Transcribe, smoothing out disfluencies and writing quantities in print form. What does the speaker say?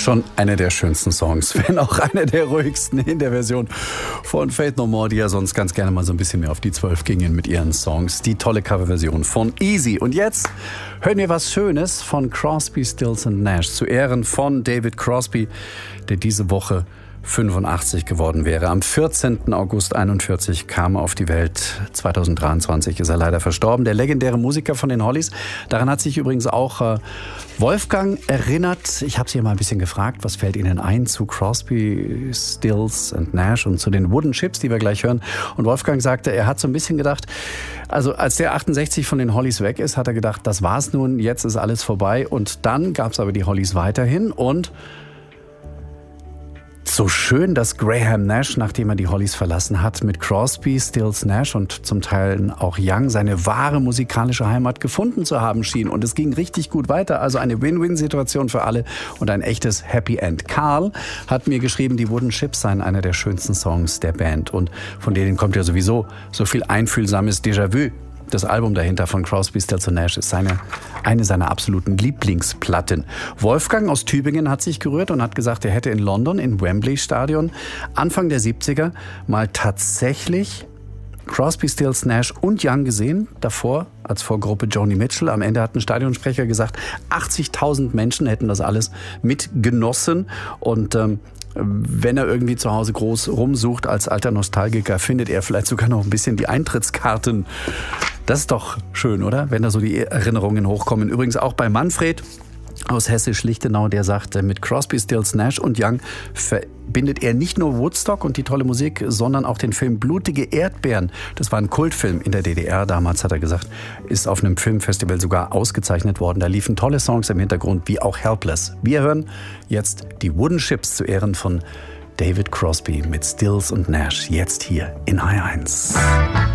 Schon einer der schönsten Songs, wenn auch einer der ruhigsten in der Version von Faith No More, die ja sonst ganz gerne mal so ein bisschen mehr auf die 12 gingen mit ihren Songs. Die tolle Coverversion von Easy. Und jetzt hören wir was Schönes von Crosby, Stills Nash zu Ehren von David Crosby, der diese Woche 85 geworden wäre. Am 14. August 41 kam er auf die Welt. 2023 ist er leider verstorben. Der legendäre Musiker von den Hollies. Daran hat sich übrigens auch Wolfgang erinnert. Ich habe sie mal ein bisschen gefragt, was fällt Ihnen ein zu Crosby, Stills und Nash und zu den Wooden Ships, die wir gleich hören. Und Wolfgang sagte, er hat so ein bisschen gedacht, also als der 68 von den Hollies weg ist, hat er gedacht, das war's nun, jetzt ist alles vorbei. Und dann gab es aber die Hollies weiterhin und so schön, dass Graham Nash, nachdem er die Hollies verlassen hat, mit Crosby, Stills, Nash und zum Teil auch Young seine wahre musikalische Heimat gefunden zu haben schien. Und es ging richtig gut weiter. Also eine Win-Win-Situation für alle und ein echtes Happy End. Karl hat mir geschrieben, die Wooden Ships seien einer der schönsten Songs der Band. Und von denen kommt ja sowieso so viel einfühlsames Déjà-vu. Das Album dahinter von Crosby, Stills Nash ist eine seiner absoluten Lieblingsplatten. Wolfgang aus Tübingen hat sich gerührt und hat gesagt, er hätte in London, im Wembley Stadion, Anfang der 70er mal tatsächlich Crosby, Stills, Nash und Young gesehen, davor als Vorgruppe Joni Mitchell. Am Ende hat ein Stadionsprecher gesagt, 80.000 Menschen hätten das alles mitgenossen. Und wenn er irgendwie zu Hause groß rumsucht als alter Nostalgiker, findet er vielleicht sogar noch ein bisschen die Eintrittskarten. Das ist doch schön, oder? Wenn da so die Erinnerungen hochkommen. Übrigens auch bei Manfred aus Hessisch-Lichtenau, der sagt, mit Crosby, Stills, Nash und Young verbindet er nicht nur Woodstock und die tolle Musik, sondern auch den Film Blutige Erdbeeren. Das war ein Kultfilm in der DDR. Damals, hat er gesagt, ist auf einem Filmfestival sogar ausgezeichnet worden. Da liefen tolle Songs im Hintergrund, wie auch Helpless. Wir hören jetzt die Wooden Ships zu Ehren von David Crosby mit Stills und Nash. Jetzt hier in HR1.